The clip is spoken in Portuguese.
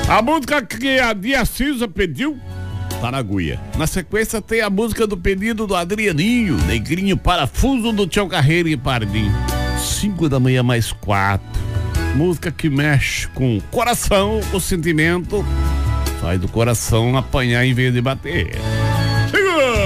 A música que a Dia Cisa pediu, Paraguia. Na sequência tem a música do pedido do Adrianinho, Negrinho Parafuso do Tchau Carreira e Pardinho. 5 da manhã mais 4. Música que mexe com o coração, o sentimento, faz do coração apanhar em vez de bater. Chegou!